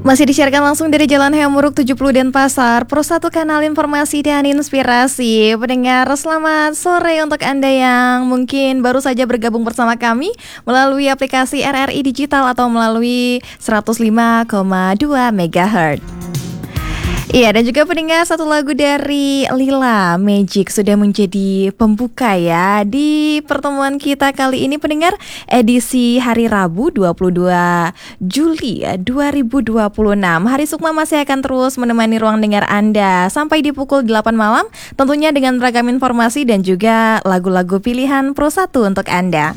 Masih disiarkan langsung dari Jalan Hayamuruk 70 Denpasar, Pro 1 kanal informasi dan inspirasi. Pendengar, selamat sore untuk Anda yang mungkin baru saja bergabung bersama kami melalui aplikasi RRI Digital atau melalui 105,2 MHz. Iya, dan juga pendengar, satu lagu dari Lila Magic sudah menjadi pembuka ya di pertemuan kita kali ini, pendengar, edisi hari Rabu 22 Juli 2026. Hari Sukma masih akan terus menemani ruang dengar Anda sampai di pukul 8 malam, tentunya dengan beragam informasi dan juga lagu-lagu pilihan Pro 1 untuk Anda.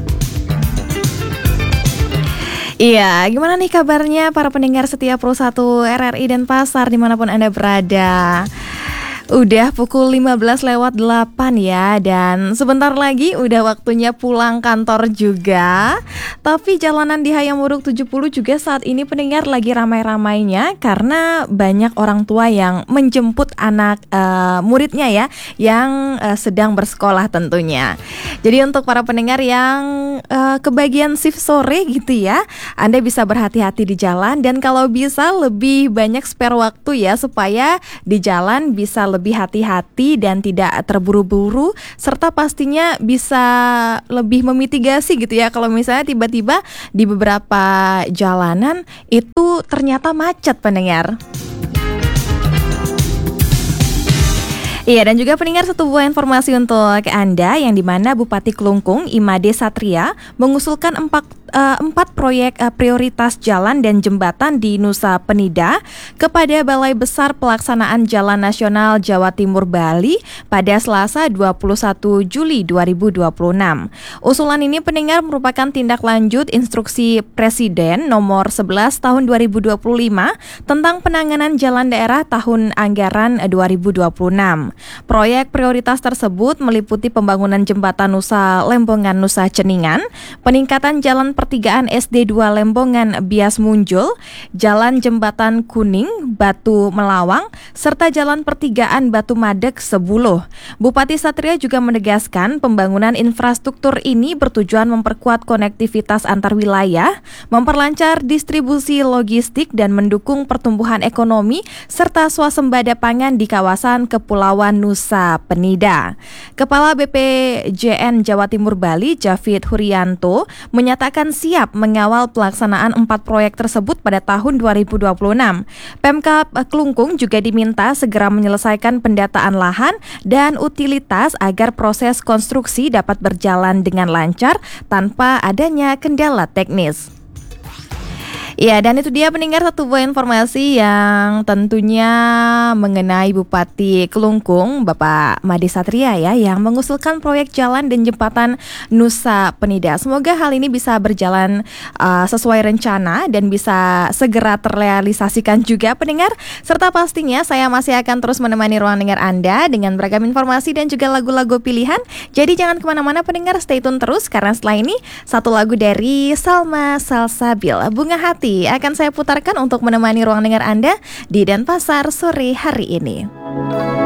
Iya, gimana nih kabarnya para pendengar setia Pro 1 RRI Denpasar dimanapun Anda berada? Udah pukul 15:08 ya, dan sebentar lagi udah waktunya pulang kantor juga. Tapi jalanan di Hayamuruk 70 juga saat ini, pendengar, lagi ramai-ramainya karena banyak orang tua yang menjemput anak muridnya ya, yang sedang bersekolah tentunya. Jadi untuk para pendengar yang kebagian shift sore gitu ya, Anda bisa berhati-hati di jalan, dan kalau bisa lebih banyak spare waktu ya, supaya di jalan bisa lebih hati-hati dan tidak terburu-buru, serta pastinya bisa lebih memitigasi gitu ya kalau misalnya tiba-tiba di beberapa jalanan itu ternyata macet, pendengar. Iya, dan juga pendengar, satu buah informasi untuk Anda yang dimana Bupati Klungkung Imade Satria mengusulkan empat proyek prioritas jalan dan jembatan di Nusa Penida kepada Balai Besar Pelaksanaan Jalan Nasional Jawa Timur Bali pada Selasa 21 Juli 2026. Usulan ini, pendengar, merupakan tindak lanjut instruksi Presiden nomor 11 tahun 2025 tentang penanganan jalan daerah tahun anggaran 2026. Proyek prioritas tersebut meliputi pembangunan jembatan Nusa Lembongan Nusa Ceningan, peningkatan jalan pertigaan SD 2 Lembongan Bias Munjul, jalan jembatan Kuning Batu Melawang, serta jalan pertigaan Batu Madek Sebuluh. Bupati Satria juga menegaskan pembangunan infrastruktur ini bertujuan memperkuat konektivitas antar wilayah, memperlancar distribusi logistik dan mendukung pertumbuhan ekonomi serta swasembada pangan di kawasan Kepulauan Nusa Penida. Kepala BPJN Jawa Timur Bali, Javid Hurianto, menyatakan siap mengawal pelaksanaan 4 proyek tersebut pada tahun 2026. Pemkab Klungkung juga diminta segera menyelesaikan pendataan lahan dan utilitas agar proses konstruksi dapat berjalan dengan lancar tanpa adanya kendala teknis. Ya, dan itu dia, pendengar, satu buah informasi yang tentunya mengenai Bupati Klungkung, Bapak Made Satria ya, yang mengusulkan proyek jalan dan jembatan Nusa Penida. Semoga hal ini bisa berjalan sesuai rencana dan bisa segera terrealisasikan juga, pendengar. Serta pastinya saya masih akan terus menemani ruang dengar Anda dengan beragam informasi dan juga lagu-lagu pilihan. Jadi jangan kemana-mana, pendengar, stay tune terus, karena setelah ini satu lagu dari Salma Salsabil, Bunga Hati, akan saya putarkan untuk menemani ruang dengar Anda di Denpasar sore hari ini.